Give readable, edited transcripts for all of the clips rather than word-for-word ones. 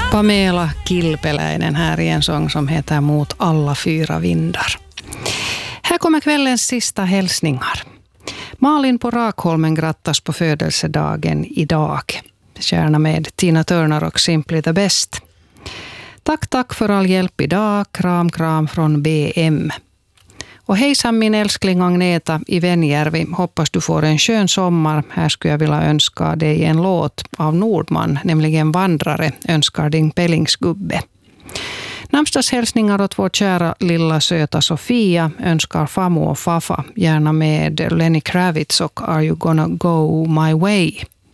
Pamela Kilpeläinen här i en sång som heter Mot alla fyra vindar. Här kommer kvällens sista hälsningar. Malin på Rakholmen grattas på födelsedagen idag. Kärna med Tina Turner och Simply the Best. Tack för all hjälp idag. Kram från BM. Och hejsan min älskling Agneta i Venjärvi. Hoppas du får en skön sommar. Här skulle jag vilja önska dig en låt av Nordman, nämligen Vandrare, önskar din Pellingsgubbe. Namnsdagshälsningar åt vår kära lilla söta Sofia önskar Famo och Fafa, gärna med Lenny Kravitz och Are You Gonna Go My Way.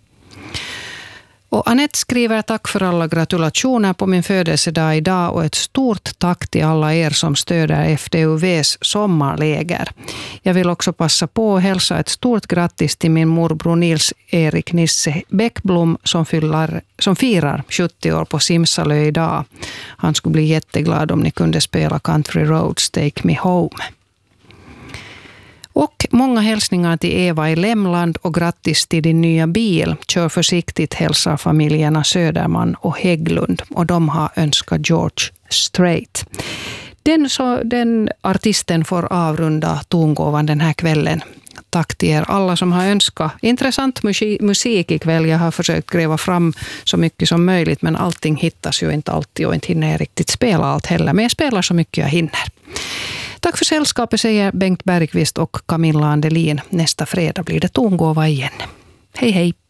Och Annette skriver tack för alla gratulationer på min födelsedag idag och ett stort tack till alla er som stöder FDUVs sommarläger. Jag vill också passa på att hälsa ett stort grattis till min morbror Nils-Erik Nisse Bäckblom som firar 70 år på Simsalö idag. Han skulle bli jätteglad om ni kunde spela Country Roads Take Me Home. Och många hälsningar till Eva i Lämland och grattis till din nya bil. Kör försiktigt, hälsar familjerna Söderman och Hägglund. Och de har önskat George Strait. Den artisten får avrunda tongåvan den här kvällen. Tack till er alla som har önskat intressant musik ikväll. Jag har försökt gräva fram så mycket som möjligt, men allting hittas ju inte alltid och inte hinner jag riktigt spela allt heller. Men jag spelar så mycket jag hinner. Tack för sällskapet, säger Bengt Bergqvist och Camilla Andelin. Nästa fredag blir det tongåva igen. Hej hej!